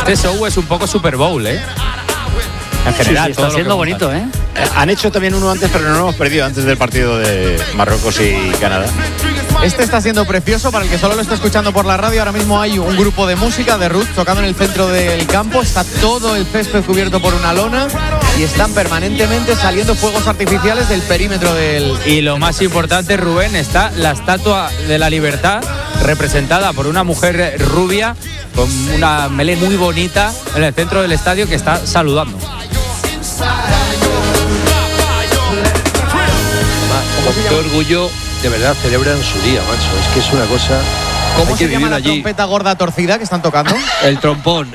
Este show es un poco Super Bowl, en general. Sí, está siendo bonito, Han hecho también uno antes, pero no lo hemos perdido, antes del partido de Marruecos y Canadá. Este está siendo precioso, para el que solo lo está escuchando por la radio. Ahora mismo hay un grupo de música de roots tocando en el centro del campo. Está todo el césped cubierto por una lona y están permanentemente saliendo fuegos artificiales del perímetro del... Y lo más importante, Rubén, está la Estatua de la Libertad, representada por una mujer rubia con una melé muy bonita en el centro del estadio, que está saludando. Qué orgullo, de verdad, celebran su día, macho. Es que es una cosa... ¿Cómo se llama la trompeta gorda torcida que están tocando? El trompón.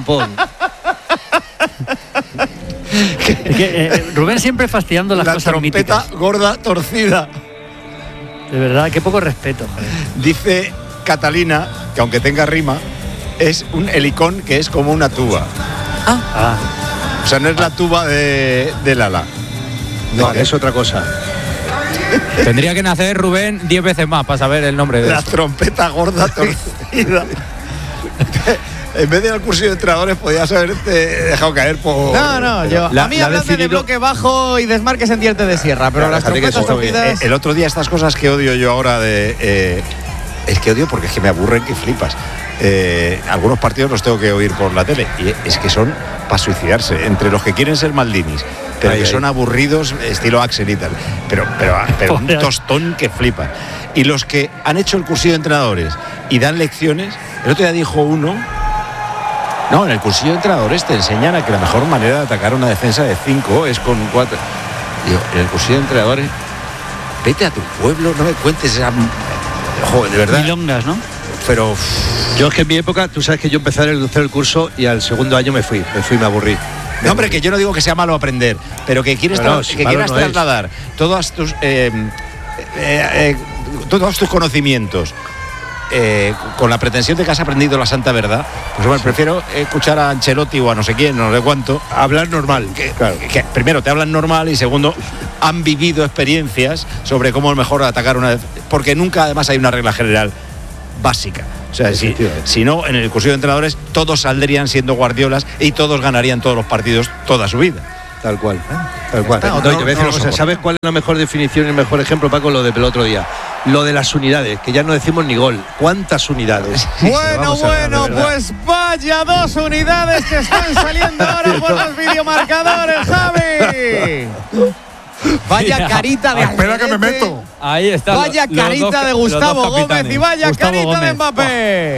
Es que, Rubén siempre fastidiando las cosas míticas. La trompeta gorda torcida. De verdad, qué poco respeto, joder. Dice Catalina, que aunque tenga rima, es un helicón que es como una tuba. O sea, no es la tuba de Lala. No, es otra cosa. Tendría que nacer Rubén 10 veces más para saber el nombre de la esto. trompeta gorda torcida. En vez de al curso de entrenadores podías haberte dejado caer por... No, yo... a mí hablan de bloque bajo y desmarques en diente de sierra, pero las trompetas torcidas... El otro día, estas cosas que odio yo ahora de... es que odio porque es que me aburren que flipas. Algunos partidos los tengo que oír por la tele y es que son para suicidarse. Entre los que quieren ser Maldinis, pero que son aburridos, estilo Axel y tal, pero un tostón que flipa. Y los que han hecho el cursillo de entrenadores y dan lecciones, el otro día dijo uno, no, en el cursillo de entrenadores te enseñan a que la mejor manera de atacar una defensa de 5 es con 4. Digo, en el cursillo de entrenadores, vete a tu pueblo, no me cuentes esa... Joder, de verdad. Milongas, ¿no? Pero yo es que en mi época, tú sabes que yo empecé a reducir el curso y al segundo año me aburrí. No, hombre, que yo no digo que sea malo aprender, pero que quieres quieras trasladar todos tus conocimientos con la pretensión de que has aprendido la santa verdad, pues bueno, prefiero escuchar a Ancelotti o a no sé quién, no sé cuánto. Hablar normal. Que primero te hablan normal y segundo han vivido experiencias sobre cómo es mejor atacar una... Porque nunca además hay una regla general básica. O sea, si no, en el cursillo de entrenadores todos saldrían siendo Guardiolas y todos ganarían todos los partidos toda su vida. Tal cual. Te voy a decir una cosa. ¿Sabes cuál es la mejor definición y el mejor ejemplo, Paco? Lo del otro día. Lo de las unidades, que ya no decimos ni gol. ¿Cuántas unidades? Bueno, pues vaya 2 unidades que están saliendo ahora por los videomarcadores, Javi. Vaya carita de... Espera que me meto. Ahí está. Vaya carita de Gustavo Gómez y vaya carita de Mbappé.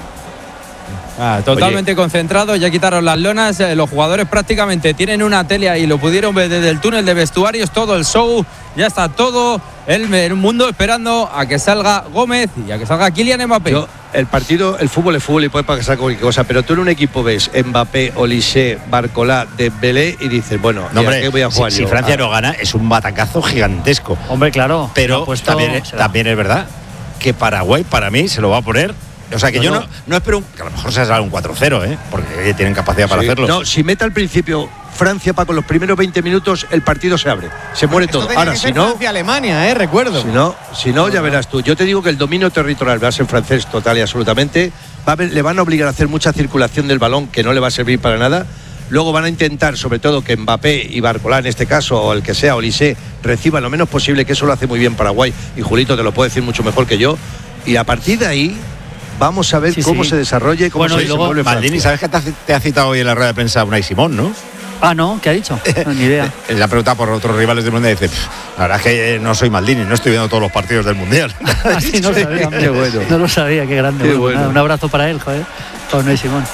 Totalmente concentrado, ya quitaron las lonas, los jugadores prácticamente tienen una tele y lo pudieron ver desde el túnel de vestuarios, todo el show, ya está todo el mundo esperando a que salga Gómez y a que salga Kylian Mbappé. El fútbol es fútbol y puede pasar cualquier cosa, pero tú en un equipo ves Mbappé, Olise, Barcola, Dembélé y dices, bueno, no, hombre, ¿qué voy a jugar si Francia no gana, es un batacazo gigantesco. Hombre, claro. Pero también es verdad que Paraguay, para mí, se lo va a poner. O sea, que yo no espero que a lo mejor se salga un 4-0, porque tienen capacidad para hacerlo. No, si mete al principio Francia, Paco, los primeros 20 minutos el partido se abre, se muere todo. Ahora, si no, Francia-Alemania, recuerdo. Si no, ya verás tú. Yo te digo que el dominio territorial va a ser francés total y absolutamente. Le van a obligar a hacer mucha circulación del balón que no le va a servir para nada. Luego van a intentar, sobre todo, que Mbappé y Barcola, en este caso, o el que sea, Olise, reciban lo menos posible, que eso lo hace muy bien Paraguay. Y Julito te lo puede decir mucho mejor que yo. Y a partir de ahí vamos a ver cómo se desarrolla y cómo se desenvuelve Francia. Maldini, ¿sabes que te ha citado hoy en la rueda de prensa Unai Simón, no? Ah, no, ¿qué ha dicho? No, ni idea. Le ha preguntado por otros rivales del Mundial y dice, la verdad es que no soy Maldini, no estoy viendo todos los partidos del Mundial. Sí, no lo sabía, qué bueno. No lo sabía, qué grande. Qué bueno. Un abrazo para él, joder, con Unai Simón.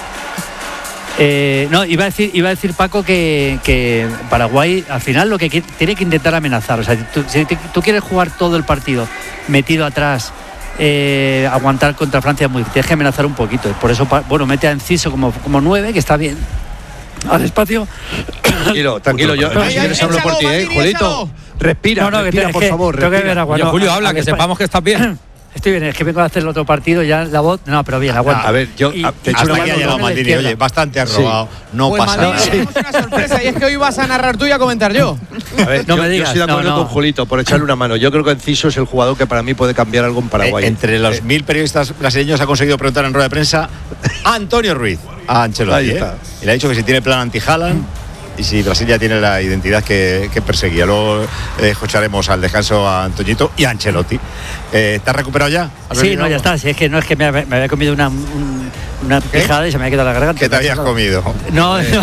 No, iba a decir Paco que Paraguay al final lo que tiene que intentar amenazar. O sea, si tú quieres jugar todo el partido metido atrás, aguantar contra Francia, tienes que amenazar un poquito. Por eso, mete a Enciso como 9, que está bien. Al espacio. Tranquilo, yo si quieres hablo por ti, Julito. Respira, por favor. Tengo que beber agua. Julio, habla, que sepamos que estás bien. Estoy bien, es que vengo a hacer el otro partido ya la voz. No, pero bien, aguanta. A ver, yo te echo Hasta una aquí ha mano. llegado Maldini. Oye, bastante has robado. No Pues pasa Maldini, nada. tenemos una sorpresa y es que hoy vas a narrar tú y a comentar yo. A ver, No yo, me yo digas, estoy de acuerdo no. con Julito por echarle una mano. Yo creo que Enciso es el jugador que para mí puede cambiar algo en Paraguay. Entre los 1000 periodistas brasileños ha conseguido preguntar en rueda de prensa a Antonio Ruiz, a Ancelotti. Ahí está. Y le ha dicho que si tiene plan anti-Haaland y si Brasil ya tiene la identidad que perseguía. Luego escucharemos al descanso a Antoñito y a Ancelotti. ¿Te has recuperado ya? Sí, no, ya está. Si es que no es que me había comido una pijada y se me había quedado la garganta. ¿Qué te habías comido? No, Se te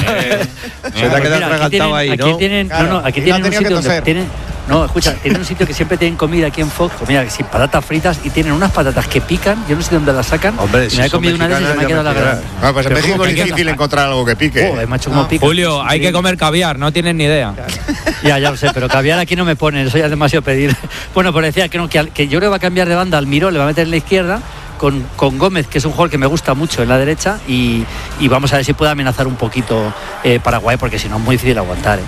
ha quedado atragantado ahí, aquí ¿no? tienen, Claro, aquí y tienen no ha un tenido sitio que donde toser. tienen. No, escucha, tienen un sitio que siempre tienen comida aquí en Fox, comida sin patatas fritas y tienen unas patatas que pican, yo no sé de dónde las sacan. Hombre, y si me he son comido una de esas y se me ha mexicanas, quedado la ya me garganta. Ah, pues en Pero México ¿cómo es que difícil pica? encontrar algo que pique. Joder, macho, cómo pica. Julio, hay que comer caviar, no tienen ni idea. Ya lo sé, pero caviar aquí no me ponen, eso ya es demasiado pedir. Bueno, pues decía que yo creo que va a cambiar de banda al Miró, le va a meter en la izquierda. Con Gómez, que es un jugador que me gusta mucho en la derecha, y vamos a ver si puede amenazar un poquito Paraguay, porque si no es muy difícil aguantar.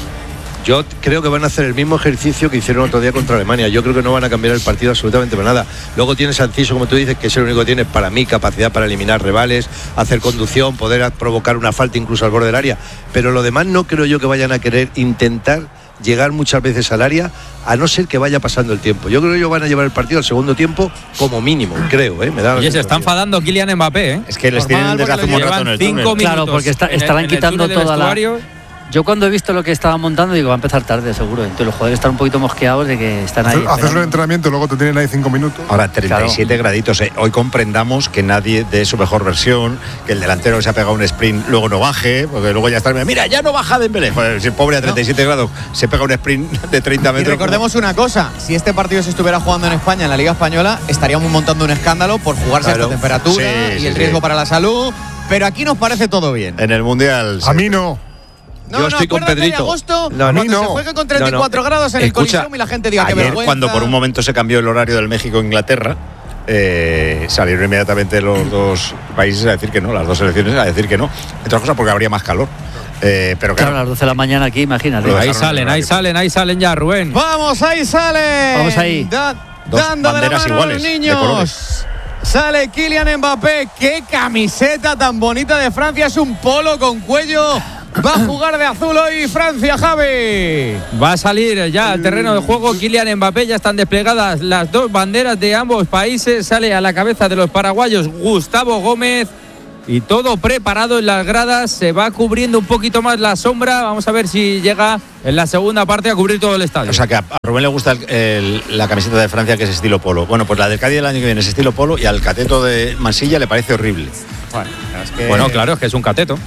Yo creo que van a hacer el mismo ejercicio que hicieron otro día contra Alemania. Yo creo que no van a cambiar el partido absolutamente para nada. Luego tienes a Enciso, como tú dices, que es el único que tiene, para mí, capacidad para eliminar rivales, hacer conducción, poder provocar una falta incluso al borde del área. Pero lo demás no creo yo que vayan a querer intentar llegar muchas veces al área, a no ser que vaya pasando el tiempo. Yo creo que ellos van a llevar el partido al segundo tiempo como mínimo, creo. Me da la Oye, se está sensación. enfadando Kylian Mbappé, ¿eh? Es que les tienen desde hace un buen rato en el túnel. 5 minutos. Claro, porque en estarán el quitando túnel de toda la. vestuario. Yo cuando he visto lo que estaban montando digo, va a empezar tarde seguro. Entonces los jugadores están un poquito mosqueados de que están ahí. Haces un esperando. entrenamiento y luego te tienen ahí 5 minutos. Ahora 37 graditos. Hoy comprendamos que nadie dé su mejor versión, que el delantero se ha pegado un sprint, luego no baje, porque luego ya está. Mira, ya no baja Dembélé. Joder, si el pobre a 37 grados se pega un sprint de 30 Y metros. recordemos una cosa, si este partido se estuviera jugando en España, en la Liga Española, estaríamos montando un escándalo por jugarse a Claro. esta temperatura Sí, y sí, el riesgo sí. para la salud, pero aquí nos parece todo bien. En el Mundial. A mí no. Yo estoy con acuérdate de Pedrito. agosto, No, cuando no. se juegue con 34 grados en el Escucha, Coliseum y la gente diga que ayer, vergüenza. cuando por un momento se cambió el horario del México-Inglaterra, salieron inmediatamente los dos países a decir que no, las dos selecciones a decir que no. Entre otras cosas porque habría más calor. Pero Claro, claro, a las 12 de la mañana aquí, imagínate. Lo Ahí dejaron en salen, ahí salen ya, Rubén. Vamos, ahí sale. Vamos ahí. Dos Dando de la banderas mano iguales, a los de niños. colores. Sale Kylian Mbappé. Qué camiseta tan bonita de Francia. Es un polo con cuello. Va a jugar de azul hoy Francia, Javi. Va a salir ya al terreno de juego Kylian Mbappé, ya están desplegadas las dos banderas de ambos países, sale a la cabeza de los paraguayos Gustavo Gómez y todo preparado en las gradas, se va cubriendo un poquito más la sombra, vamos a ver si llega en la segunda parte a cubrir todo el estadio. o sea que a Rubén le gusta la camiseta de Francia que es estilo polo. Bueno, pues la del Cádiz del año que viene es estilo polo y al cateto de Mansilla le parece horrible. Bueno, claro, es que es un cateto.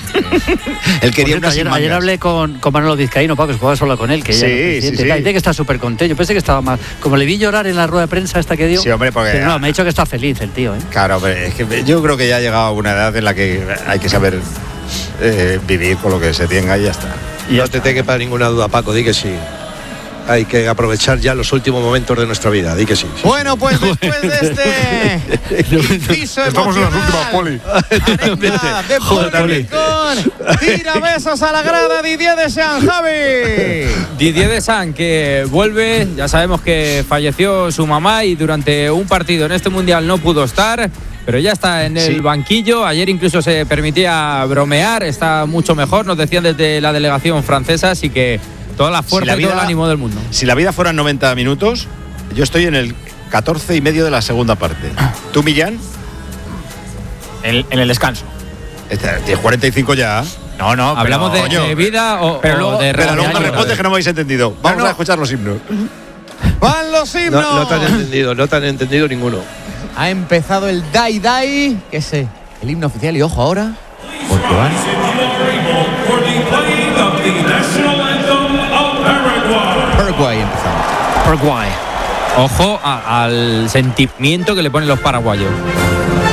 Él quería Por una cierto, sin ayer mangas. hablé con Manolo Vizcaíno, Paco, que jugaba solo con él, que Sí, ya era presidente sí, y tal, sí. y dice que está súper contento. Yo pensé que estaba más. Como le vi llorar en la rueda de prensa esta que dio. Sí, hombre, porque- pero no, me ha dicho que está feliz el tío, ¿eh? Claro, pero es que yo creo que ya ha llegado a una edad en la que hay que saber vivir con lo que se tenga y ya está. Y no te te quepa ninguna duda, Paco, di que sí. Hay que aprovechar ya los últimos momentos de nuestra vida, di que sí. Bueno, pues después de este inciso Estamos en las últimas, emocional, Poli. arena de Poli con tira besos a la grada Didier Deschamps, Javi. Didier Deschamps que vuelve, ya sabemos que falleció su mamá y durante un partido en este mundial no pudo estar, pero ya está en el Sí. banquillo. Ayer incluso se permitía bromear, está mucho mejor, nos decían desde la delegación francesa, así que toda la fuerza la y todo vida- el ánimo del mundo. Si la vida fueran 90 minutos, yo estoy en el 14 y medio de la segunda parte. ¿Tú, Millán? En el descanso. Tienes 45 ya. No, no, Hablamos de, coño, de vida o, pero o luego- de Pero luego me años. respondes que no me habéis entendido. Vamos no. a escuchar los himnos. Van los himnos. No te han entendido, no te han entendido ninguno. Ha empezado el Dai Dai, que es el himno oficial. Y ojo ahora, porque van. Paraguay empezando. Paraguay. Ojo al sentimiento que le ponen los paraguayos.